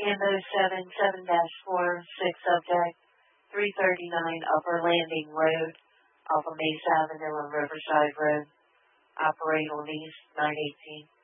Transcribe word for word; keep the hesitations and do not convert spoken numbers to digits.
M O seven seven dash four six subject three thirty-nine Upper Landing Road off of Mesa Avenue and Riverside Road. Operate on East nine eighteen.